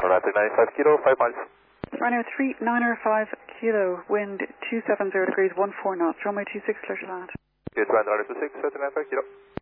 Runway 395 kilo, 5 miles. Runway 3905 kilo, wind 270 degrees, 14 knots. Runway 26, clear to land. Good, runway 26, 395 kilo.